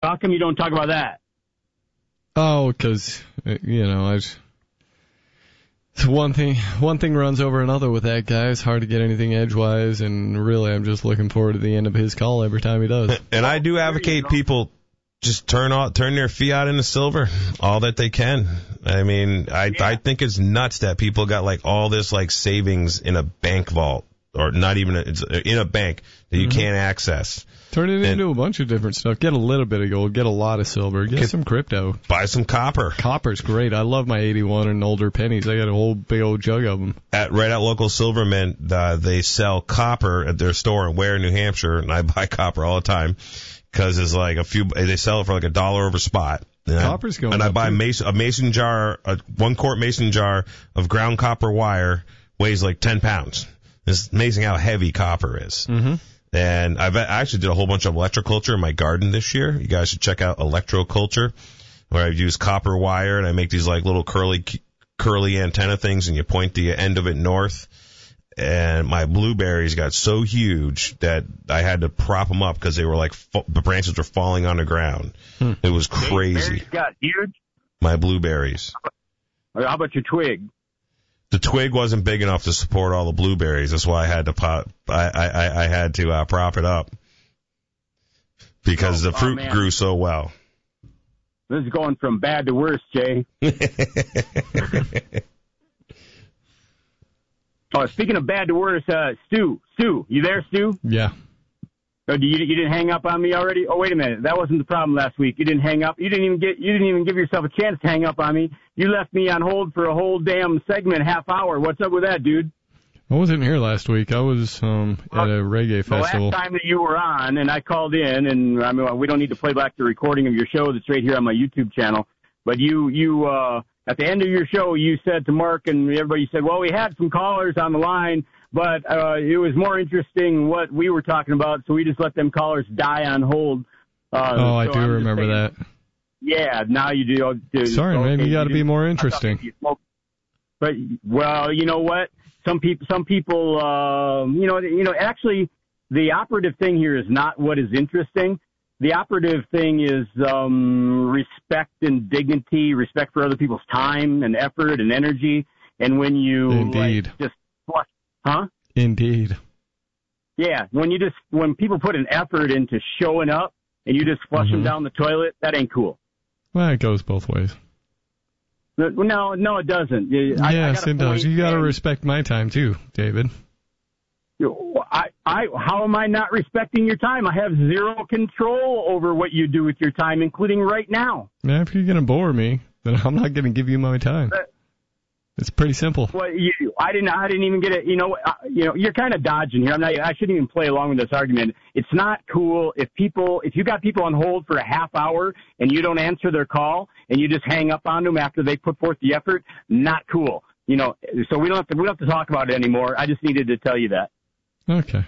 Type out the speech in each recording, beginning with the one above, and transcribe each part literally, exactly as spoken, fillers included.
How come you don't talk about that? Oh, because, you know, I just, one thing one thing runs over another with that guy. It's hard to get anything edgewise, and really I'm just looking forward to the end of his call every time he does. And I do advocate people just turn all, turn their fiat into silver, all that they can. I mean, I yeah. I think it's nuts that people got like all this like savings in a bank vault, or not even a, it's in a bank that you mm-hmm. can't access. Turn it and into a bunch of different stuff. Get a little bit of gold. Get a lot of silver. Get, get some crypto. Buy some copper. Copper's great. I love my eighty-one and older pennies. I got a whole big old jug of them. At right at local Silver Mint, uh, they sell copper at their store in Ware, New Hampshire, and I buy copper all the time because it's like a few. They sell it for like a dollar over spot. And Copper's going. And up I buy too. mason, a mason jar, a one quart mason jar of ground copper wire weighs like ten pounds. It's amazing how heavy copper is. Mm-hmm. And I've I actually did a whole bunch of electroculture in my garden this year. You guys should check out electroculture, where I use copper wire and I make these like little curly curly antenna things, and you point the end of it north. And my blueberries got so huge that I had to prop them up because they were like fa- the branches were falling on the ground. Hmm. It was crazy. Got huge. My blueberries. How about your twig? The twig wasn't big enough to support all the blueberries. That's why I had to pop. I I, I had to uh, prop it up because oh, the fruit oh, grew so well. This is going from bad to worse, Jay. Oh, speaking of bad to worse, uh, Stu, Stu, you there, Stu? Yeah. Oh, you, you didn't hang up on me already? Oh, wait a minute. That wasn't the problem last week. You didn't hang up. You didn't even get. You didn't even give yourself a chance to hang up on me. You left me on hold for a whole damn segment, half hour. What's up with that, dude? I wasn't here last week. I was um, at a reggae the festival. The last time that you were on, and I called in, and I mean, we don't need to play back the recording of your show that's right here on my YouTube channel. But you, you, uh, at the end of your show, you said to Mark and everybody, you said, well, we had some callers on the line, but uh, it was more interesting what we were talking about, so we just let them callers die on hold. Uh, oh, I so do I'm remember saying, that. Yeah, now you do. do Sorry, okay, man, you got to be more I interesting. But well, you know what? Some people, some people, um, you know, you know. Actually, the operative thing here is not what is interesting. The operative thing is um, respect and dignity, respect for other people's time and effort and energy. And when you Indeed. Like, just flush, huh? Indeed. Yeah, when you just when people put an effort into showing up and you just flush mm-hmm. them down the toilet, that ain't cool. Well, it goes both ways. No, no, it doesn't. I, yes, I it does. You got to respect my time too, David. I, I, how am I not respecting your time? I have zero control over what you do with your time, including right now. Now, if you're going to bore me, then I'm not going to give you my time. But, it's pretty simple. Well, you, I didn't. I didn't even get it. You know. Uh, you know. You're kind of dodging here. I'm not. I shouldn't even play along with this argument. It's not cool if people. If you got people on hold for a half hour and you don't answer their call and you just hang up on them after they put forth the effort. Not cool. You know. So we don't have to. We don't have to talk about it anymore. I just needed to tell you that. Okay.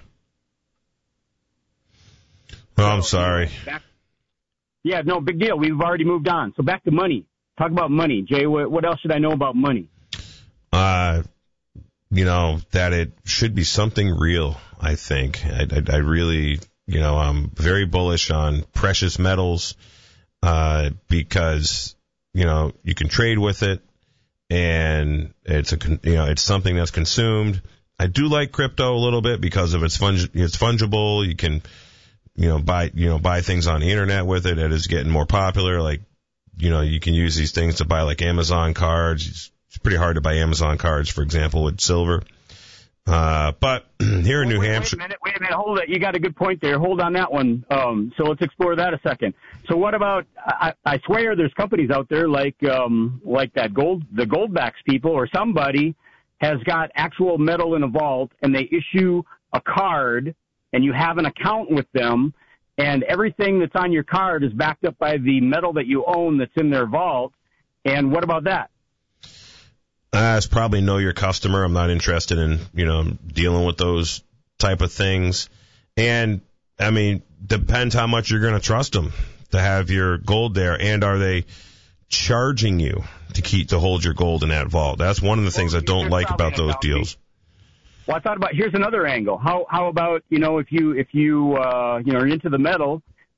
Well, I'm sorry. Back, yeah. No big deal. We've already moved on. So back to money. Talk about money, Jay. What, what else should I know about money? Uh, you know, that it should be something real, I think. I, I, I really, you know, I'm very bullish on precious metals, uh, because, you know, you can trade with it and it's a, you know, it's something that's consumed. I do like crypto a little bit because of its fung- it's fungible. You can, you know, buy, you know, buy things on the internet with it. It is getting more popular. Like, you know, you can use these things to buy like Amazon cards. It's pretty hard to buy Amazon cards, for example, with silver. Uh, but here in well, New wait, Hampshire. Wait a minute, wait a minute, hold it. You got a good point there. Hold on that one. Um, so let's explore that a second. So what about, I, I swear there's companies out there like, um, like that gold, the Goldbacks people or somebody has got actual metal in a vault and they issue a card and you have an account with them and everything that's on your card is backed up by the metal that you own that's in their vault. And what about that? Uh, it's probably know your customer. I'm not interested in, you know, dealing with those type of things. And, I mean, depends how much you're going to trust them to have your gold there. And are they charging you to keep, to hold your gold in that vault? That's one of the things well, I don't like about those deals. Well, I thought about, here's another angle. How, how about, you know, if you, if you, uh, you know, are into the metal,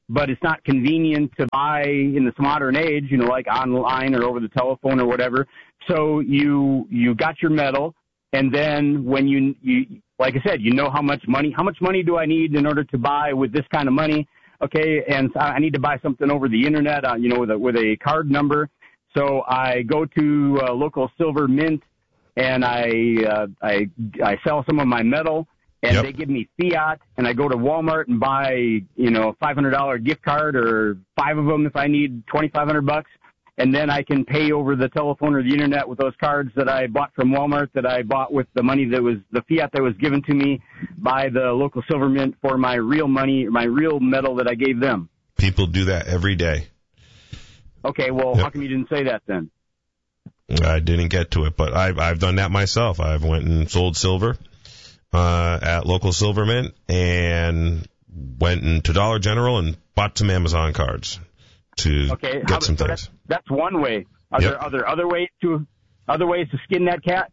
but it's not convenient to buy in this modern age, you know, like online or over the telephone or whatever. So you you got your metal, and then when you, you like I said, you know how much money, how much money do I need in order to buy with this kind of money? Okay, and so I need to buy something over the internet, uh, you know, with a, with a card number. So I go to a local silver mint, and I uh, I I sell some of my metal. And yep. They give me fiat, and I go to Walmart and buy, you know, a five hundred dollars gift card or five of them if I need twenty-five hundred bucks. And then I can pay over the telephone or the internet with those cards that I bought from Walmart, that I bought with the money that was, the fiat that was given to me by the local silver mint for my real money, my real metal that I gave them. People do that every day. Okay, well, yep. How come you didn't say that then? I didn't get to it, but I've, I've done that myself. I've went and sold silver. Uh, at local silver mint, and went into Dollar General and bought some Amazon cards to okay, get how, some so things. That's, that's one way. Are yep. there are there other ways to other ways to skin that cat?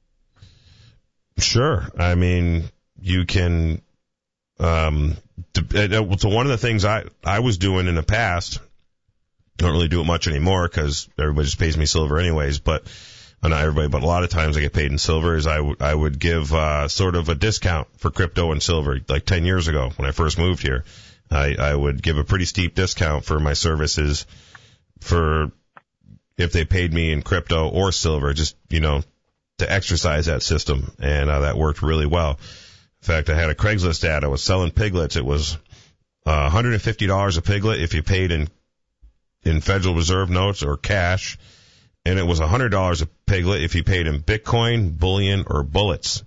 Sure. I mean, you can. Um, to, so one of the things I I was doing in the past, don't really do it much anymore because everybody just pays me silver anyways, but. Not everybody, but a lot of times I get paid in silver, is I, w- I would give uh, sort of a discount for crypto and silver. Like ten years ago when I first moved here, I, I would give a pretty steep discount for my services for if they paid me in crypto or silver, just, you know, to exercise that system. And uh, that worked really well. In fact, I had a Craigslist ad. I was selling piglets. It was uh, one hundred fifty dollars a piglet if you paid in in Federal Reserve notes or cash. And it was one hundred dollars a piglet if you paid in Bitcoin, bullion, or bullets.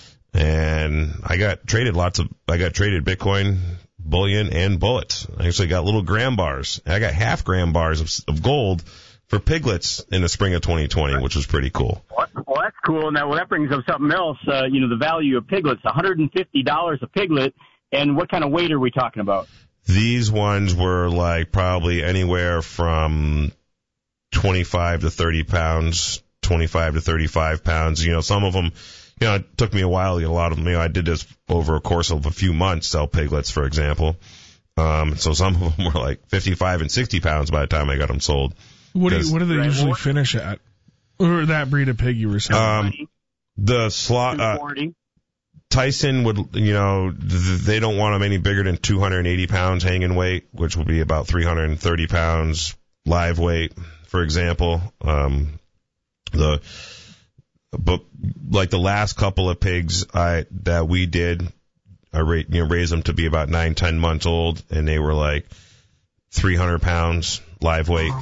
And I got traded lots of, I got traded Bitcoin, bullion, and bullets. I actually got little gram bars. I got half gram bars of, of gold for piglets in the spring of twenty twenty, which was pretty cool. Well, that's cool. Now, well, that brings up something else. Uh, you know, the value of piglets, one hundred fifty dollars a piglet. And what kind of weight are we talking about? These ones were like probably anywhere from twenty-five to thirty pounds, twenty-five to thirty-five pounds. You know, some of them, you know, it took me a while to get a lot of them. You know, I did this over a course of a few months, sell piglets, for example. Um, so some of them were like fifty-five and sixty pounds by the time I got them sold. What do you, what do they usually finish at? Or that breed of pig you were selling? Um, the slot, uh, Tyson would, you know, th- they don't want them any bigger than two hundred eighty pounds hanging weight, which would be about three hundred thirty pounds live weight. For example, um, the, but like the last couple of pigs I, that we did, I ra- you know, raised them to be about nine, ten months old, and they were like three hundred pounds live weight.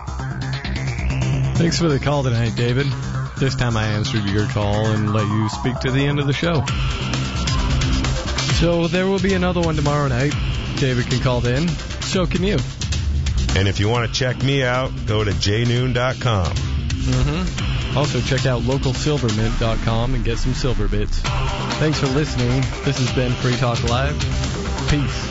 Thanks for the call tonight, David. This time I answered your call and let you speak to the end of the show. So there will be another one tomorrow night. David can call in. So can you. And if you want to check me out, go to j noon dot com. Mm-hmm. Also, check out local silver mint dot com and get some silver bits. Thanks for listening. This has been Free Talk Live. Peace.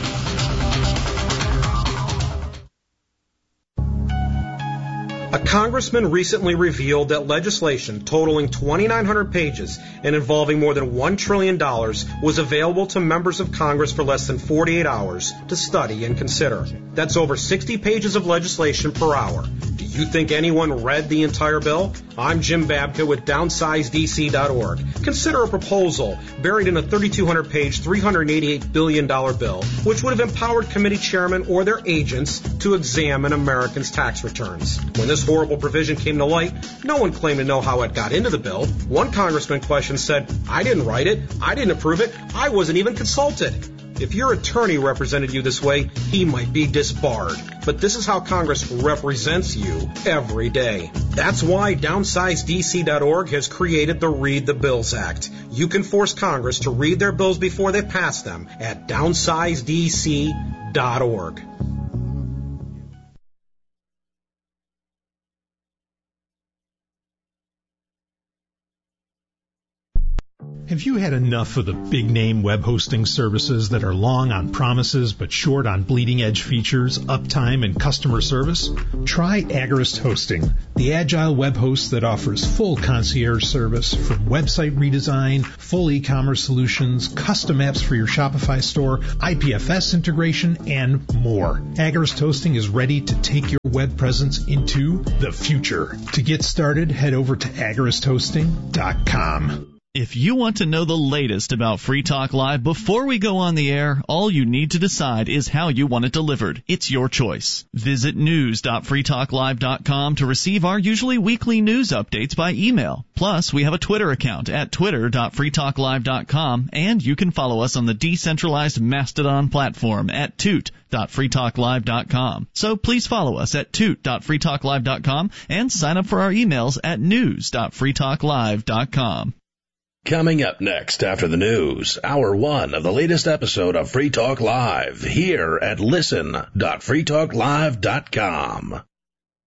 A congressman recently revealed that legislation totaling twenty-nine hundred pages and involving more than one trillion dollars was available to members of Congress for less than forty-eight hours to study and consider. That's over sixty pages of legislation per hour. Do you think anyone read the entire bill? I'm Jim Babka with downsize D C dot org. Consider a proposal buried in a thirty-two hundred page, three hundred eighty-eight billion dollars bill, which would have empowered committee chairmen or their agents to examine Americans' tax returns. When this horrible provision came to light, no one claimed to know how it got into the bill. One congressman questioned said, I didn't write it, I didn't approve it, I wasn't even consulted. If your attorney represented you this way, he might be disbarred. But this is how Congress represents you every day. That's why downsize D C dot org has created the Read the Bills Act. You can force Congress to read their bills before they pass them at downsize D C dot org. Have you had enough of the big-name web hosting services that are long on promises but short on bleeding-edge features, uptime, and customer service? Try Agorist Hosting, the agile web host that offers full concierge service from website redesign, full e-commerce solutions, custom apps for your Shopify store, I P F S integration, and more. Agorist Hosting is ready to take your web presence into the future. To get started, head over to agorist hosting dot com. If you want to know the latest about Free Talk Live before we go on the air, all you need to decide is how you want it delivered. It's your choice. Visit news dot free talk live dot com to receive our usually weekly news updates by email. Plus, we have a Twitter account at twitter dot free talk live dot com, and you can follow us on the decentralized Mastodon platform at toot dot free talk live dot com. So please follow us at toot dot free talk live dot com and sign up for our emails at news dot free talk live dot com. Coming up next after the news, hour one of the latest episode of Free Talk Live here at listen dot free talk live dot com.